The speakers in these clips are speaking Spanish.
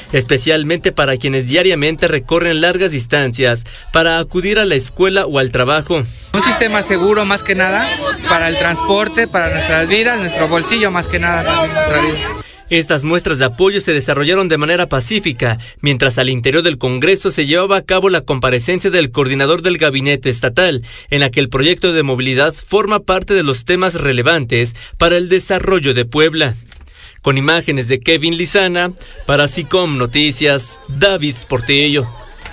especialmente para quienes diariamente recorren largas distancias para acudir a la escuela o al trabajo. Un sistema seguro más que nada para el transporte, para nuestras vidas, nuestro bolsillo más que nada también nuestra vida. Estas muestras de apoyo se desarrollaron de manera pacífica, mientras al interior del Congreso se llevaba a cabo la comparecencia del coordinador del gabinete estatal, en la que el proyecto de movilidad forma parte de los temas relevantes para el desarrollo de Puebla. Con imágenes de Kevin Lizana, para SICOM Noticias, David Portillo.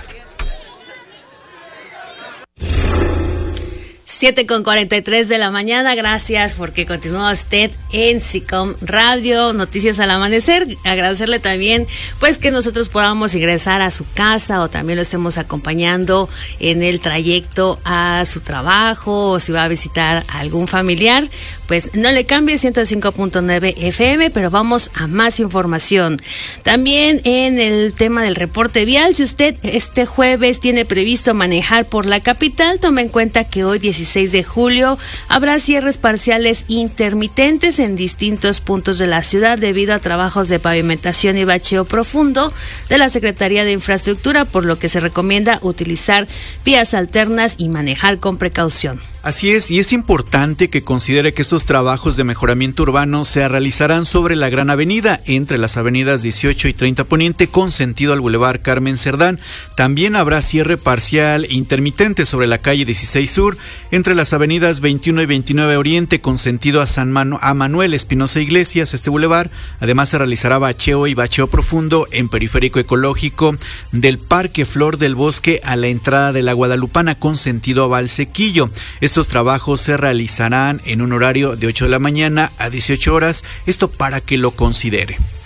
7:43 de la mañana, gracias porque continúa usted en SICOM Radio, Noticias al Amanecer. Agradecerle también pues que nosotros podamos ingresar a su casa o también lo estemos acompañando en el trayecto a su trabajo o si va a visitar a algún familiar, pues no le cambie 105.9 FM, pero vamos a más información. También en el tema del reporte vial, si usted este jueves tiene previsto manejar por la capital, tome en cuenta que hoy 16 de julio habrá cierres parciales intermitentes en distintos puntos de la ciudad debido a trabajos de pavimentación y bacheo profundo de la Secretaría de Infraestructura, por lo que se recomienda utilizar vías alternas y manejar con precaución. Así es, y es importante que considere que estos trabajos de mejoramiento urbano se realizarán sobre la Gran Avenida, entre las avenidas 18 y 30 Poniente, con sentido al Boulevard Carmen Cerdán. También habrá cierre parcial intermitente sobre la calle 16 Sur, entre las avenidas 21 y 29 Oriente, con sentido a Manuel Espinosa Iglesias, este bulevar. Además se realizará bacheo y bacheo profundo en Periférico Ecológico del Parque Flor del Bosque a la entrada de la Guadalupana, con sentido a Valsequillo. Estos trabajos se realizarán en un horario de 8 de la mañana a 18 horas, esto para que lo considere.